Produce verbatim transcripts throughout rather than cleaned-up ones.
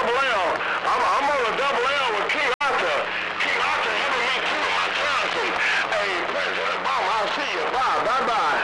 double L. I'm, I'm on a double L with King Arthur. King Arthur helping me through my Johnson. Hey, President Obama, I'll see you. Bye, bye, bye.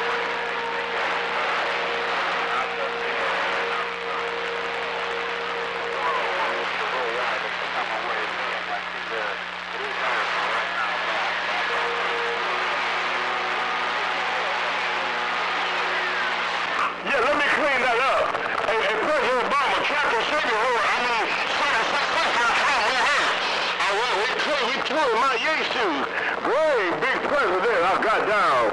Yeah, let me clean that up. Hey, hey President Obama, Captain Savior, I mean, sorry, sorry, sorry, sorry, I went, we clean, we tore my Yates shoes. Great, big president, I got down.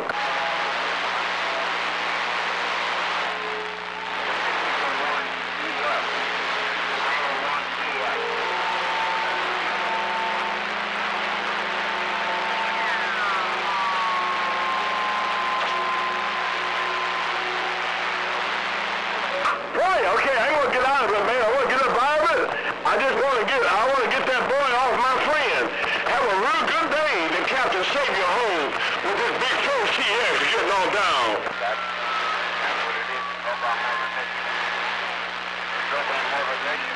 Boy, okay, I ain't gonna get out of it, man. I wanna get up out of it. I just wanna get, I wanna get that boy off my friend. Have a real good day to Captain Savior home with this big Pro T X getting on down. That's, that's what it is. It's all about motivation. It's all about motivation.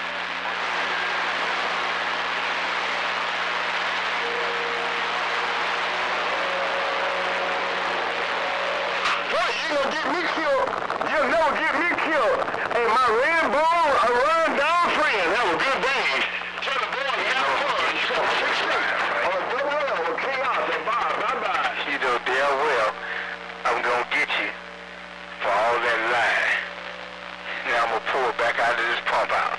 Boy, you ain't gonna get me killed. You'll never get me killed. Hey, my rainbow, a run down friend. Have a good day. Tell the boys, have fun. You got six minutes. On a double L with King Arthur. Bye, bye-bye. You know damn well I'm gonna get you for all that lying. Now I'm gonna pull back out of this pump out.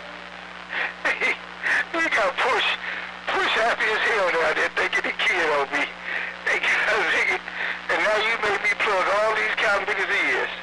You got push, push happy as hell down there thinking the kid on me. They got, and now you made me plug all these cotton niggas' ears.